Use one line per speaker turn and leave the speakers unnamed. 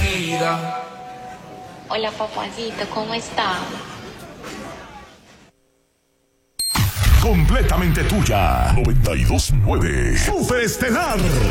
vida.
Hola, papacito, ¿cómo está?
Completamente tuya. 92.9. Superestelar.